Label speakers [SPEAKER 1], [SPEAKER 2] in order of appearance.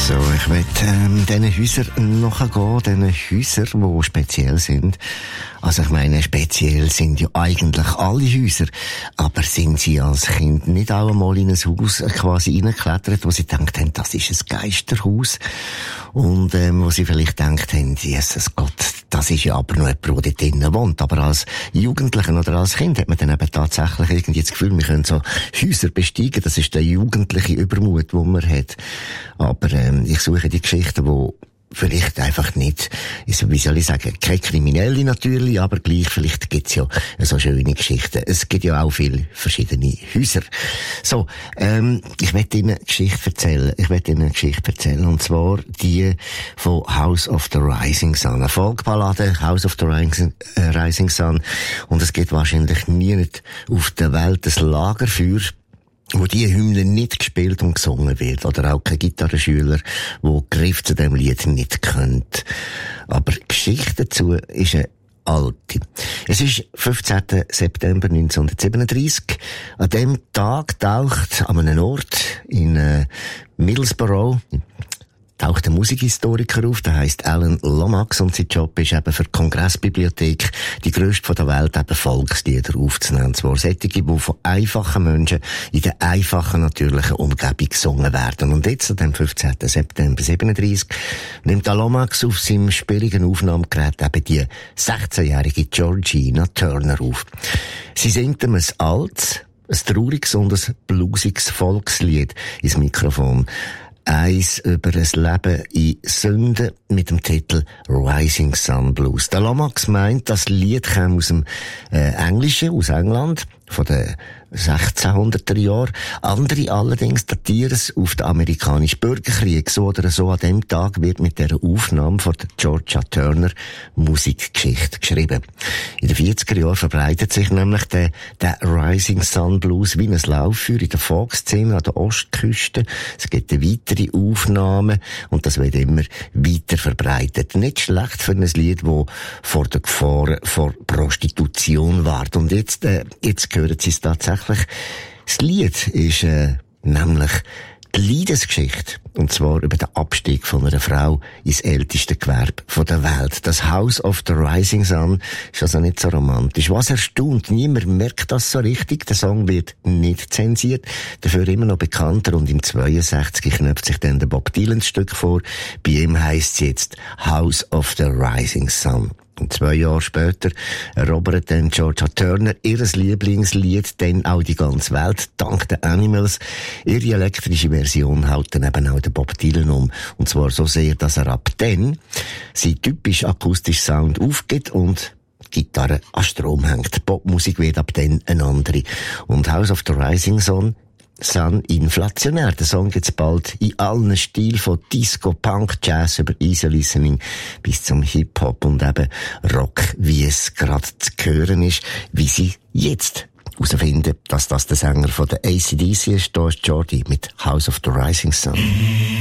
[SPEAKER 1] So, ich möchte diesen Häusern nachgehen, diesen Häusern, die speziell sind. Also ich meine, speziell sind ja eigentlich alle Häuser, aber sind Sie als Kind nicht auch einmal in ein Haus quasi reingeklettert, wo Sie gedacht haben, das ist ein Geisterhaus? Und wo Sie vielleicht gedacht haben, Jesus Gott, das ist ja aber nur jemand, der dort drinnen wohnt. Aber als Jugendlicher oder als Kind hat man dann eben tatsächlich irgendwie das Gefühl, wir können so Häuser besteigen. Das ist der jugendliche Übermut, den man hat. Aber ich suche die Geschichten, die vielleicht einfach nicht, wie soll ich sagen, keine Kriminelle natürlich, aber gleich, vielleicht gibt's ja so schöne Geschichten. Es gibt ja auch viele verschiedene Häuser. So, ich möchte Ihnen eine Geschichte erzählen. Und zwar die von House of the Rising Sun. Eine Folkballade, House of the Rising Sun. Und es gibt wahrscheinlich nie auf der Welt ein Lagerfeuer, wo die Hymne nicht gespielt und gesungen wird. Oder auch kein Gitarrenschüler, wo Griff zu dem Lied nicht kennt. Aber die Geschichte dazu ist eine alte. Es ist 15. September 1937. An dem Tag taucht an einem Ort in Middlesbrough taucht ein Musikhistoriker auf, der heisst Alan Lomax, und sein Job ist eben für die Kongressbibliothek, die grösste der Welt, eben Volkslieder aufzunehmen. Und zwar solche, die von einfachen Menschen in der einfachen, natürlichen Umgebung gesungen werden. Und jetzt, an dem 15. September 37, nimmt der Lomax auf seinem sperrigen Aufnahmegerät eben die 16-jährige Georgina Turner auf. Sie singt ihm ein altes, ein trauriges und ein bluesiges Volkslied ins Mikrofon. Eins über ein Leben in Sünde mit dem Titel Rising Sun Blues. Der Lomax meint, das Lied kam aus dem Englischen, aus England, von den 1600er Jahren. Andere allerdings datieren es auf den amerikanischen Bürgerkrieg. So oder so an dem Tag wird mit der Aufnahme von der Georgia Turner Musikgeschichte geschrieben. In den 40er Jahren verbreitet sich nämlich der Rising Sun Blues wie ein Lauffeuer in der Folkszene an der Ostküste. Es gibt weitere Aufnahmen und das wird immer weiter verbreitet. Nicht schlecht für ein Lied, das vor der Gefahr vor Prostitution warnt. Und jetzt hören Sie es tatsächlich. Das Lied ist nämlich die Leidensgeschichte, und zwar über den Abstieg von einer Frau ins älteste Gewerbe der Welt. Das House of the Rising Sun ist also nicht so romantisch. Was erstaunt, niemand merkt das so richtig. Der Song wird nicht zensiert, dafür immer noch bekannter, und im 62 knöpft sich dann der Bob Dylan Stück vor. Bei ihm heisst es jetzt House of the Rising Sun. Und 2 Jahre später erobert dann Georgia Turner ihr Lieblingslied, dann auch die ganze Welt, dank den Animals. Ihre elektrische Version haut dann eben auch den Bob Dylan um. Und zwar so sehr, dass er ab dann sein typisch akustischer Sound aufgibt und die Gitarre an Strom hängt. Die Popmusik wird ab dann eine andere. Und House of the Rising Sun inflationär. Der Song gibt's bald in allen Stilen, von Disco, Punk, Jazz über Easy Listening bis zum Hip-Hop und eben Rock, wie es gerade zu hören ist, wie sie jetzt herausfinden, dass das der Sänger von der AC/DC ist. Da ist Jordi mit House of the Rising Sun.